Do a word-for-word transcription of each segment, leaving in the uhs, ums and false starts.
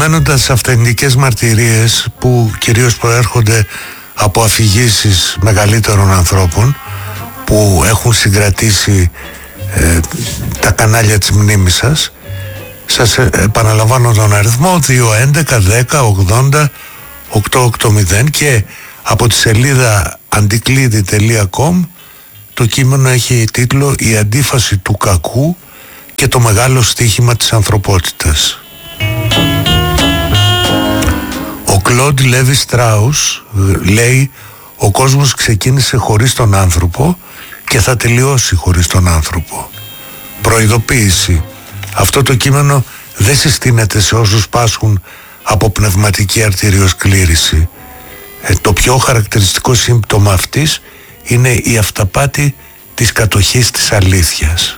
αναμένοντας αυθεντικές μαρτυρίες που κυρίως προέρχονται από αφηγήσεις μεγαλύτερων ανθρώπων που έχουν συγκρατήσει ε, τα κανάλια της μνήμης σας, σας επαναλαμβάνω τον αριθμό δύο έντεκα δέκα ογδόντα οκτακόσια ογδόντα και από τη σελίδα αντικλείδη τελεία κομ το κείμενο έχει τίτλο «Η αντίφαση του κακού και το μεγάλο στοίχημα της ανθρωπότητας». Ο Κλοντ Λέβι Στράους λέει «Ο κόσμος ξεκίνησε χωρίς τον άνθρωπο και θα τελειώσει χωρίς τον άνθρωπο». Προειδοποίηση. Αυτό το κείμενο δεν συστήνεται σε όσους πάσχουν από πνευματική αρτηριοσκλήρηση. Ε, το πιο χαρακτηριστικό σύμπτωμα αυτής είναι η αυταπάτη της κατοχής της αλήθειας.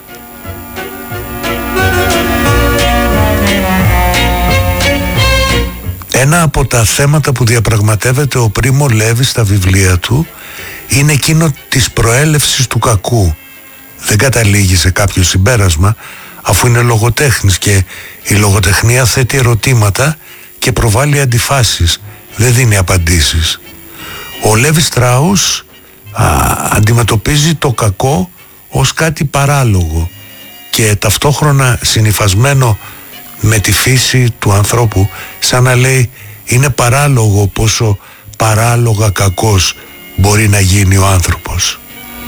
Ένα από τα θέματα που διαπραγματεύεται ο Πρίμο Λέβι στα βιβλία του είναι εκείνο της προέλευσης του κακού. Δεν καταλήγει σε κάποιο συμπέρασμα, αφού είναι λογοτέχνης και η λογοτεχνία θέτει ερωτήματα και προβάλλει αντιφάσεις, δεν δίνει απαντήσεις. Ο Λέβι Στράους α, αντιμετωπίζει το κακό ως κάτι παράλογο και ταυτόχρονα συνυφασμένο με τη φύση του ανθρώπου, σαν να λέει είναι παράλογο πόσο παράλογα κακός μπορεί να γίνει ο άνθρωπος.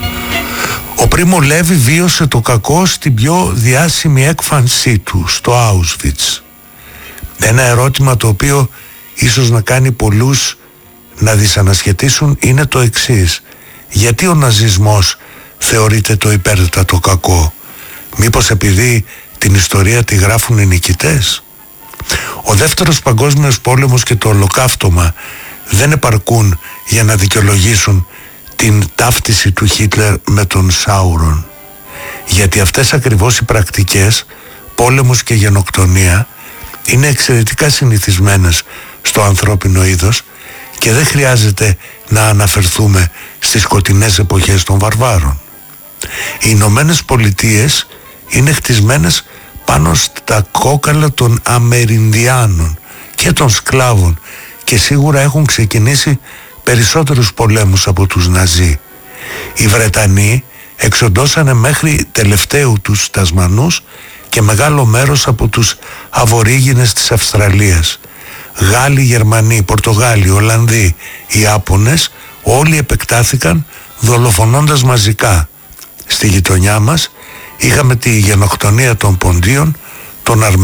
Ο Πρίμο Λέβι βίωσε το κακό στην πιο διάσημη έκφανσή του, στο Auschwitz. Ένα ερώτημα το οποίο ίσως να κάνει πολλούς να δυσανασχετήσουν είναι το εξής: γιατί ο ναζισμός θεωρείται το υπέρτατο κακό? Μήπως επειδή την ιστορία τη γράφουν οι νικητές? Ο δεύτερος παγκόσμιος πόλεμος και το ολοκαύτωμα δεν επαρκούν για να δικαιολογήσουν την ταύτιση του Χίτλερ με τον Σάουρον, γιατί αυτές ακριβώς οι πρακτικές, πόλεμος και γενοκτονία, είναι εξαιρετικά συνηθισμένες στο ανθρώπινο είδος και δεν χρειάζεται να αναφερθούμε στις σκοτεινές εποχές των βαρβάρων. Οι Ηνωμένες Πολιτείες είναι χτισμένες πάνω στα κόκαλα των Αμερινδιάνων και των σκλάβων και σίγουρα έχουν ξεκινήσει περισσότερους πολέμους από τους Ναζί. Οι Βρετανοί εξοντώσανε μέχρι τελευταίου τους Τασμανούς και μεγάλο μέρος από τους Αβορίγινες της Αυστραλίας. Γάλλοι, Γερμανοί, Πορτογάλοι, Ολλανδοί, Ιάπωνες όλοι επεκτάθηκαν δολοφονώντας μαζικά. Στη γειτονιά μας είχαμε τη γενοκτονία των Ποντίων, των Αρμενίων